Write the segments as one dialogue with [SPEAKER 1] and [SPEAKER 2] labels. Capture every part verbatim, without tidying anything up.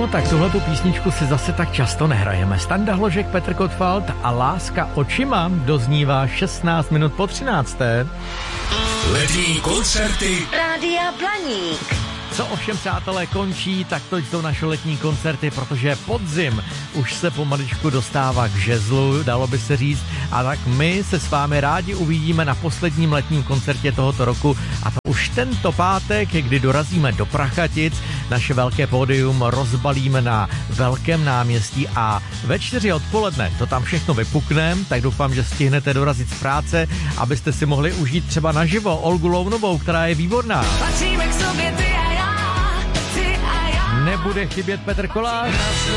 [SPEAKER 1] tak tuhletu písničku si zase tak často nehrajeme. Standa Hložek, Petr Kotwald a Láska očima doznívá šestnáct minut po třinácté.
[SPEAKER 2] Letní koncerty
[SPEAKER 3] Rádia Blaník.
[SPEAKER 1] Co ovšem, přátelé, končí, tak to jsou naše letní koncerty, protože podzim už se pomaličku dostává k žezlu, dalo by se říct, a tak my se s vámi rádi uvidíme na posledním letním koncertě tohoto roku, a to už tento pátek, kdy dorazíme do Prachatic, naše velké pódium rozbalíme na Velkém náměstí a ve čtyři odpoledne to tam všechno vypukneme, tak doufám, že stihnete dorazit z práce, abyste si mohli užít třeba naživo Olgu Lounovou, která je výborná.
[SPEAKER 4] Patříme k sobě ty a já, ty a já.
[SPEAKER 1] Nebude chybět Petr Kolář.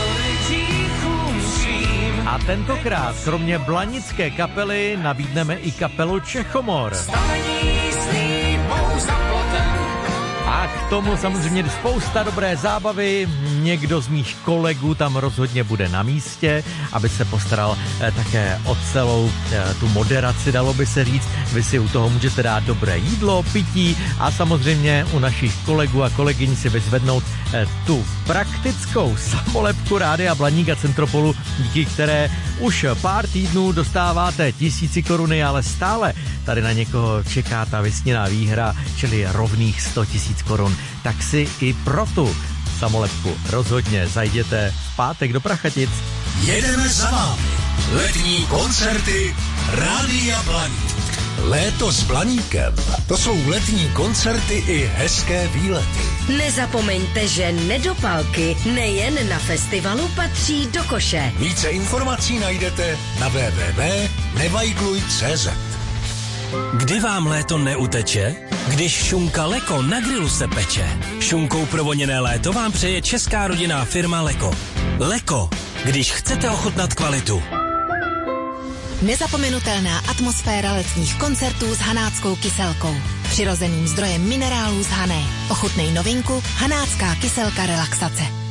[SPEAKER 1] A tentokrát, kromě blanické kapely, nabídneme i kapelu Čechomor. A k tomu samozřejmě spousta dobré zábavy. Někdo z mých kolegů tam rozhodně bude na místě, aby se postaral eh, také o celou eh, tu moderaci, dalo by se říct. Vy si u toho můžete dát dobré jídlo, pití a samozřejmě u našich kolegů a kolegyň si vyzvednout eh, tu praktickou samolepku Rádia Blaník a Centropolu, díky které už pár týdnů dostáváte tisíci koruny, ale stále tady na někoho čeká ta vysněná výhra, čili rovných sto tisíc korun. Tak si i pro tu samolepku rozhodně zajděte v pátek do Prachatic.
[SPEAKER 2] jedeme za vámi. Letní koncerty Rádia Blaník. Léto s Blaníkem. To jsou letní koncerty i hezké výlety.
[SPEAKER 3] Nezapomeňte, že nedopalky nejen na festivalu patří do koše.
[SPEAKER 2] Více informací najdete na w w w tečka nevajgluj tečka cé zet.
[SPEAKER 5] Kdy vám léto neuteče? Když šunka Leko na grilu se peče. Šunkou provoněné léto vám přeje česká rodinná firma Leko. Leko, když chcete ochutnat kvalitu.
[SPEAKER 6] Nezapomenutelná atmosféra letních koncertů s hanáckou kyselkou. Přirozeným zdrojem minerálů z Hané. Ochutnej novinku Hanácká kyselka relaxace.